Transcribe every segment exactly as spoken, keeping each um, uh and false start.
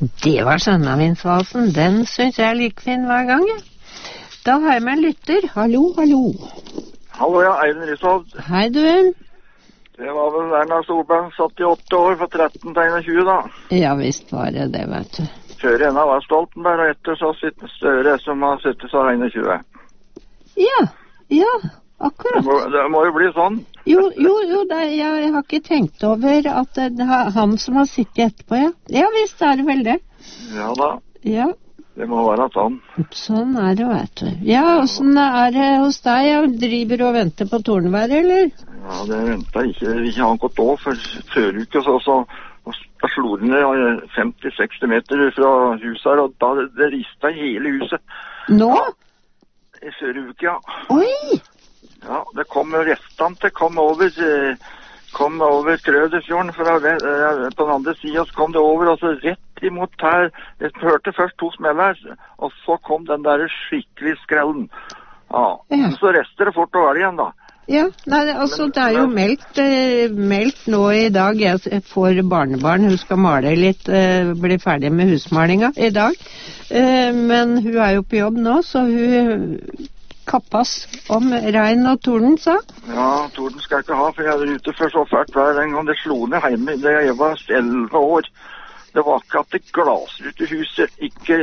Det var Sønnavinsvalsen. Den synes jeg er like fin hver gang. Ja. Da har jeg med en lytter. Hallo, hallo. Hallo, ja, Eivind Rysvold. Hei, du. Det var vel Erna Solberg, satt i åtte år, for tretten til tjue da. Ja, visst var det det, vet du. Før henne var Stoltenberg, og etter så sitter Støre, som har sittet så tjue. Ja, ja, akkurat. Det må, det må jo bli sånn. Jo, jo, jo, det, jeg har ikke tenkt over at det er han som har sittet etterpå, ja. Ja, visst er det vel det. Ja da, Ja, det må være sånn. sånn er det, vet du. Ja, hvordan er det hos deg? Jeg driver og venter på tornvær, eller? Ja, det ventet ikke, ikke han gått av for før uke, så, så da slo den ned femti til seksti meter fra huset her, og da det ristet i hele huset. Nå? I før uke, ja. Oi! Ja, det kom restante, kom over, eh, kom over Krødefjorden, fra ve- eh, på den andre siden, så kom det over, og så rett imot her, jeg hørte først to smeller, og så kom den der skikkelig skrellen. Ja, Ja. så rester det fort å være igjen da. Ja, nei, altså det er jo meldt, eh, meldt nå i dag. Jeg får barnebarn, hun skal male litt, eh, bli ferdig med husmalinga i dag. Eh, men hun er jo på jobb nå, så hun kappas om regn og torden, sa. Ja, torden skal jeg ikke ha, for jeg hadde ute for så fælt hver en gang det slo ned hjemme. Da jeg var elleve år. Det var ikke at det glaser ut i huset, ikke,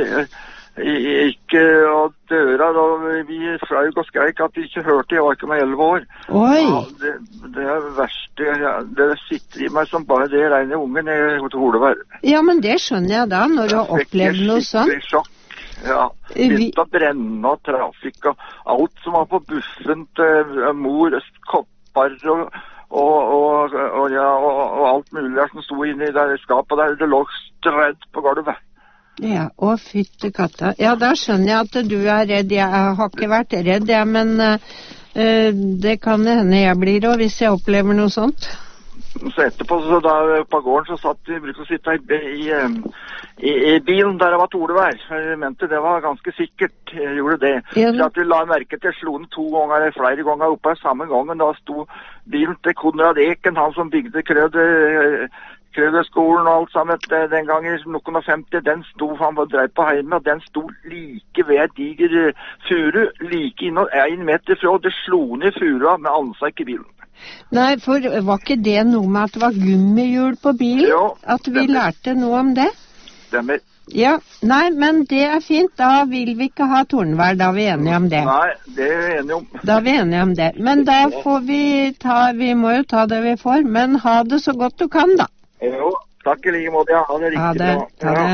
eh, ikke og døra, da vi fløy og skreik at vi ikke hørte, jeg var ikke med elleve år. Oi! Ja, det, det er det verste, ja, det sitter i meg som bare det regner ungen i holevær. Ja, men det skjønner jeg da, når du har opplevd noe sånt. Sjokk. Ja, begynte å brenne og trafikk og alt som var på bussen til uh, mor, kopper og, og, og, og, ja, og, og alt mulig der som sto inne i der skapet der, det lå strødd på gulvet. Ja, å fytte katta. Ja, da skjønner jeg at du er redd. Jeg har ikke vært redd, jeg, men uh, det kan hende jeg blir også hvis jeg opplever noe sånt. Så etterpå, så da på gården, så satt vi, brukte å sitte i, i, i, i bilen der det var tordenvær. Jeg mente det var ganske sikkert, jeg gjorde det. Ja. Så at vi la merke til slo den to ganger, eller flere ganger oppe samme gangen. Da sto bilen til Konrad Eken, han som bygde krøde, krødeskolen og alt sammen den gangen, noen og femti, den sto, han var dreip på hjemme, og den sto like ved et diger furu, like innom en meter fra, og det slo ned furua med ansikk i bilen. Nei, for var ikke det noe med at det var gummihjul på bilen? Jo, at vi stemmer. lærte noe om det? Stemmer. Ja, nei, men det er fint. Da vil vi ikke ha tornvær, da er vi enige om det. Nei, det er jeg enig om. Da er vi enige om det. Men da får vi ta, vi må jo ta det vi får, men ha det så godt du kan, da. Jo, takk i like måte, ja. Ha det Ha riktig det, bra. ha Ja,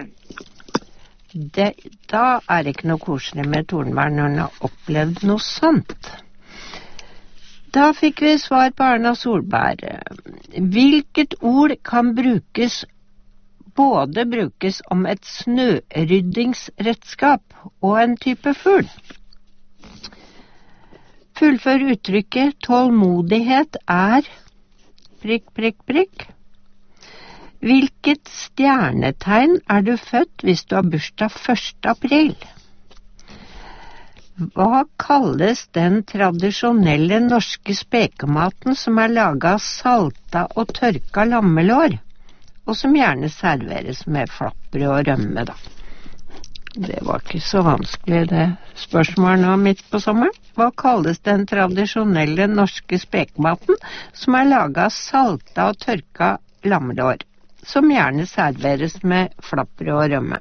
det. Det, da er det ikke noe koselig med tornvær når en har opplevd noe sånt. Da fikk vi svar på Erna Solberg. Hvilket ord kan brukes, både brukes om et snøryddingsredskap og en type fugl? Fullfør uttrykket tålmodighet er prikk, prikk, prikk. Hvilket stjernetegn er du født hvis du har bursdag første april? Hva kalles den tradisjonelle norske spekematen som er laget av salta og tørka lammelår, og som gjerne serveres med flappbrød og rømme, da? Det var ikke så vanskelig, det spørsmålet nå midt på sommeren. Hva kalles den tradisjonelle norske spekematen som er laget av salta og tørka lammelår, som gjerne serveres med flappbrød og rømme?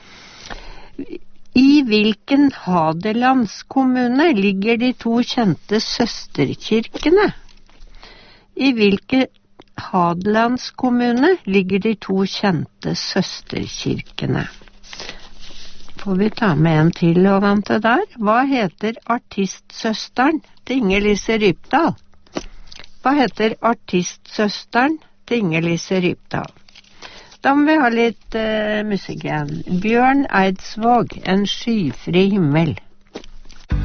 I hvilken Hadelandskommune ligger de to kjente søsterkirkene? I hvilken Hadelandskommune ligger de to kjente søsterkirkene? Får vi ta med en til ovante der? Hva heter artistsøsteren til Inger-Lise Rypdal? Hva heter artistsøsteren til Inger-Lise Rypdal? Da må vi ha litt uh, musikk igjen. Bjørn Eidsvåg, En skyfri himmel.